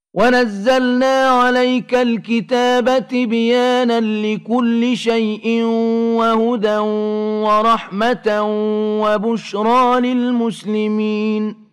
ونزلنا عليك الكتاب تبيانا لكل شيء وهدى ورحمة وبشرى للمسلمين